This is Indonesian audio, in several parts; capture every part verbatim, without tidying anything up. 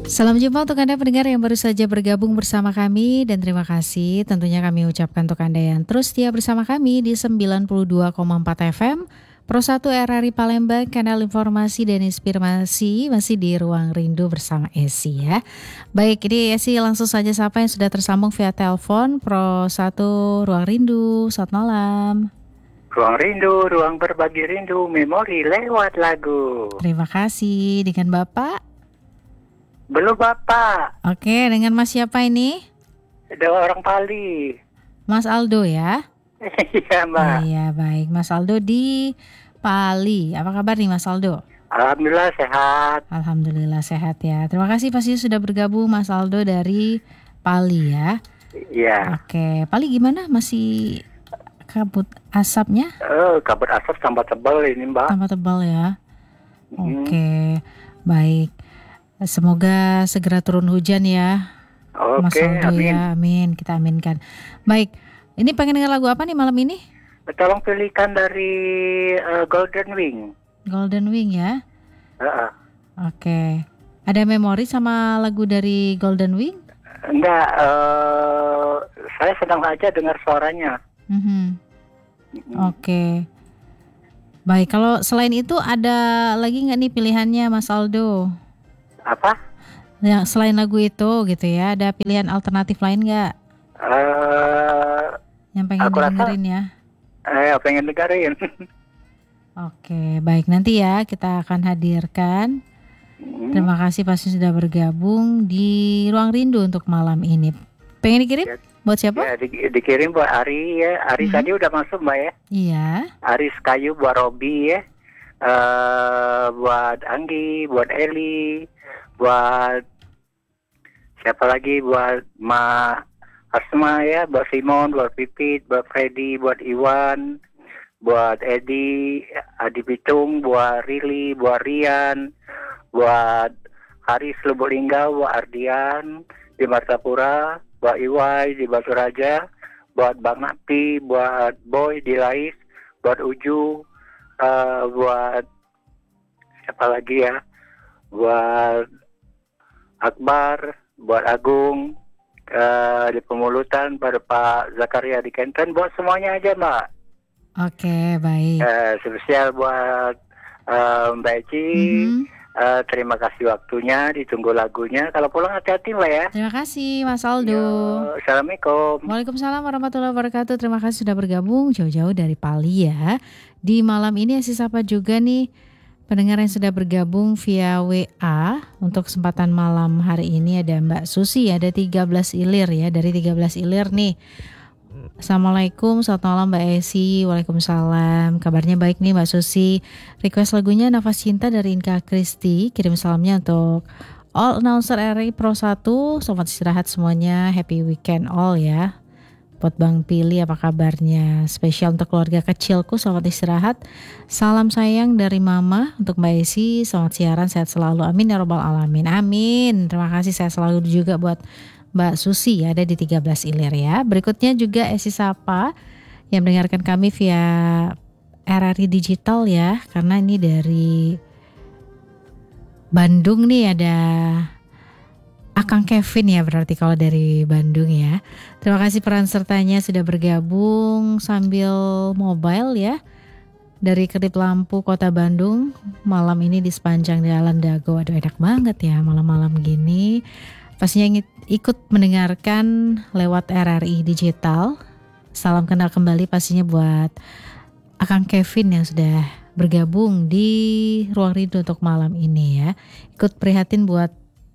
Salam jumpa untuk Anda pendengar yang baru saja bergabung bersama kami, dan terima kasih tentunya kami ucapkan untuk Anda yang terus setia bersama kami di sembilan puluh dua koma empat F M Pro satu R R I Palembang, kanal informasi dan inspirasi masih di Ruang Rindu bersama Esi ya. Baik, ini Esi langsung saja sapa yang sudah tersambung via telepon Pro satu Ruang Rindu. Selamat malam. Ruang Rindu, ruang berbagi rindu, memori lewat lagu. Terima kasih. Dengan Bapak? Belum Bapak. Oke, dengan Mas siapa ini? Ada orang Pali. Mas Aldo ya? Iya Mbak. Iya baik, Mas Aldo di Pali. Apa kabar nih Mas Aldo? Alhamdulillah sehat. Alhamdulillah sehat ya. Terima kasih pasti sudah bergabung Mas Aldo dari Pali ya. Iya. Oke, Pali gimana? Masih kabut asapnya? Eh, kabut asap tambah tebal ini Mbak. Tambah tebal ya. Hmm. Oke, baik. Semoga segera turun hujan ya, Mas Oke, Aldo amin. ya. Amin, kita aminkan. Baik, ini pengen dengar lagu apa nih malam ini? Tolong pilihkan dari uh, Golden Wing. Golden Wing ya. Uh-uh. Oke. Ada memori sama lagu dari Golden Wing? Enggak, uh, saya senang aja dengar suaranya. Mm-hmm. Mm-hmm. Oke. Baik, kalau selain itu ada lagi nggak nih pilihannya Mas Aldo? Apa? Yang selain lagu itu gitu ya, ada pilihan alternatif lain nggak? Uh, yang pengen dengerin ya? Eh, pengen dengerin. Oke, baik, nanti ya kita akan hadirkan. Hmm. Terima kasih pasti sudah bergabung di Ruang Rindu untuk malam ini. Pengen dikirim? Ya, buat siapa? Ya, di, dikirim buat Ari ya. Ari hmm. tadi udah masuk Mbak ya? Iya. Ari Kayu buat Robi ya. Uh, buat Anggi, buat Eli, buat siapa lagi, buat Ma Asma ya, buat Simon, buat Pipit, buat Freddy, buat Iwan, buat Edi, Adi Bitung, buat Rili, buat Rian, buat Haris Lubulingga, buat Ardian di Martapura, buat Iwai di Batu Raja, buat Bang Api, buat Boy di Lais, buat Uju, uh, buat siapa lagi ya, buat Akbar, buat Agung uh, di Pemulutan, pada Pak Zakaria di Kenten, buat semuanya aja Mbak. Oke, baik. Uh, spesial buat uh, Mbak Eci. Mm-hmm. Uh, terima kasih waktunya, ditunggu lagunya. Kalau pulang hati-hati Mbak ya. Terima kasih Mas Aldo. Yo, Assalamualaikum. Waalaikumsalam warahmatullahi wabarakatuh. Terima kasih sudah bergabung jauh-jauh dari Pali ya. Di malam ini Esi sapa juga nih pendengar yang sudah bergabung via W A. Untuk kesempatan malam hari ini ada Mbak Susi, ada tiga belas ilir ya, dari tiga belas ilir nih. Assalamualaikum, selamat malam Mbak Esi. Waalaikumsalam. Kabarnya baik nih Mbak Susi. Request lagunya Nafas Cinta dari Inka Kristi. Kirim salamnya untuk all announcer R R I Pro satu. Selamat istirahat semuanya. Happy weekend all ya. Buat Bang Pili, apa kabarnya? Spesial untuk keluarga kecilku, selamat istirahat. Salam sayang dari Mama untuk Mbak Esi. Selamat siaran, sehat selalu. Amin ya robbal alamin. Amin. Terima kasih, sehat selalu juga buat Mbak Susi ya, ada di tiga belas ilir ya. Berikutnya juga Esi sapa yang mendengarkan kami via R R I Digital ya. Karena ini dari Bandung nih, ada Akang Kevin ya, berarti kalau dari Bandung ya. Terima kasih peran sertanya sudah bergabung sambil mobile ya. Dari Kedip Lampu Kota Bandung malam ini di sepanjang Jalan Dago. Aduh enak banget ya malam-malam gini. Pastinya ikut mendengarkan lewat R R I Digital. Salam kenal kembali pastinya buat Akang Kevin yang sudah bergabung di Ruang Rindu untuk malam ini ya. Ikut prihatin buat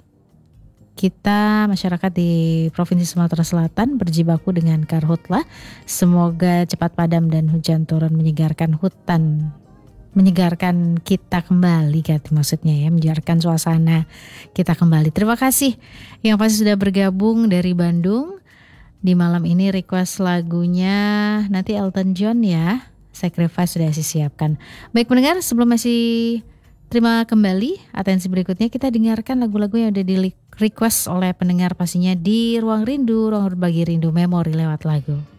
kita masyarakat di Provinsi Sumatera Selatan berjibaku dengan karhutlah. Semoga cepat padam dan hujan turun menyegarkan hutan, menyegarkan kita kembali, gitu maksudnya ya, menyegarkan suasana kita kembali. Terima kasih yang pasti sudah bergabung dari Bandung di malam ini. Request lagunya nanti Elton John ya, Sacrifice sudah saya siapkan. Baik pendengar, sebelum masih terima kembali atensi berikutnya, kita dengarkan lagu-lagu yang udah di request oleh pendengar pastinya di Ruang Rindu, Ruang Berbagi Rindu Memori lewat lagu.